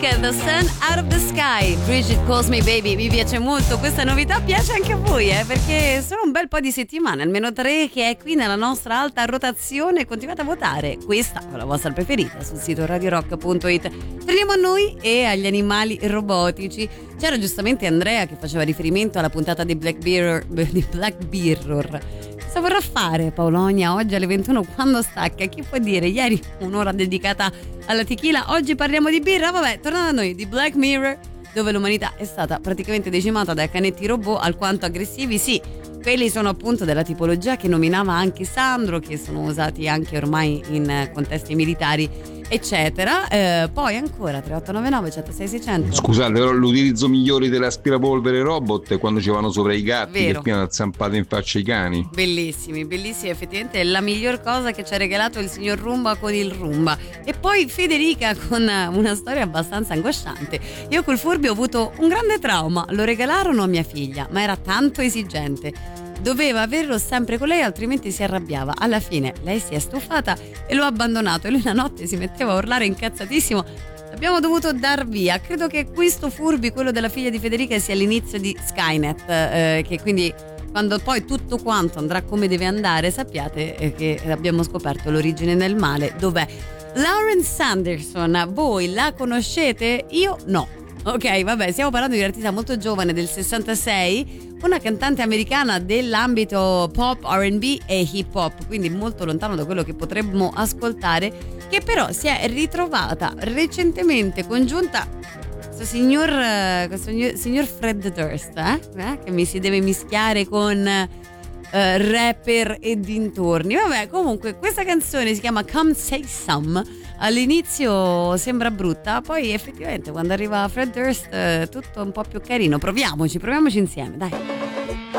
Drake, The Sun Out of the Sky, Bridget Calls Me Baby. Mi piace molto questa novità, piace anche a voi, perché sono un bel po' di settimane, almeno 3, che è qui nella nostra alta rotazione. Continuate a votare questa è la vostra preferita sul sito radiorock.it. Torniamo a noi e agli animali robotici. C'era giustamente Andrea che faceva riferimento alla puntata di Black Mirror. Cosa vorrà fare Paolonia oggi alle 21 quando stacca? Chi può dire? Ieri un'ora dedicata alla tequila, oggi parliamo di birra. Vabbè, tornando a noi, di Black Mirror, dove l'umanità è stata praticamente decimata dai canetti robot alquanto aggressivi. Sì, quelli sono appunto della tipologia che nominava anche Sandro, che sono usati anche ormai in contesti militari eccetera. Poi ancora 3899 106 600. Scusate, però l'utilizzo migliore dell'aspirapolvere robot è quando ci vanno sopra i gatti. Vero. Che piano zampate in faccia i cani. Bellissimi, effettivamente è la miglior cosa che ci ha regalato il signor Roomba con il Roomba. E poi Federica con una storia abbastanza angosciante. Io col Furby ho avuto un grande trauma, lo regalarono a mia figlia, ma era tanto esigente. Doveva averlo sempre con lei, altrimenti si arrabbiava. Alla fine lei si è stufata e lo ha abbandonato, e lui la notte si metteva a urlare incazzatissimo. L'abbiamo dovuto dar via. Credo che questo Furby, quello della figlia di Federica, sia l'inizio di Skynet, che quindi quando poi tutto quanto andrà come deve andare, sappiate che abbiamo scoperto l'origine del male. Dov'è? Lauren Sanderson, voi la conoscete? Io no. Ok, vabbè, stiamo parlando di un'artista molto giovane del 66, una cantante americana dell'ambito pop, R&B e hip hop, quindi molto lontano da quello che potremmo ascoltare, che però si è ritrovata recentemente congiunta questo signor Fred Durst, che mi si deve mischiare con rapper e dintorni. Vabbè, comunque questa canzone si chiama Come Say Some. All'inizio sembra brutta, poi effettivamente quando arriva Fred Durst tutto un po' più carino. Proviamoci insieme, dai.